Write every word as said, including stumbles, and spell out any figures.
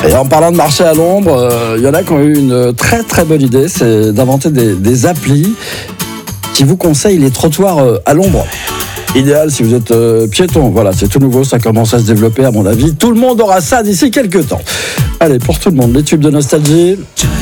Et en parlant de marcher à l'ombre, il euh, y en a qui ont eu une très très bonne idée, c'est d'inventer des, des applis qui vous conseillent les trottoirs euh, à l'ombre. Idéal si vous êtes euh, piéton. Voilà, c'est tout nouveau, ça commence à se développer à mon avis. Tout le monde aura ça d'ici quelques temps. Allez, pour tout le monde, les tubes de nostalgie.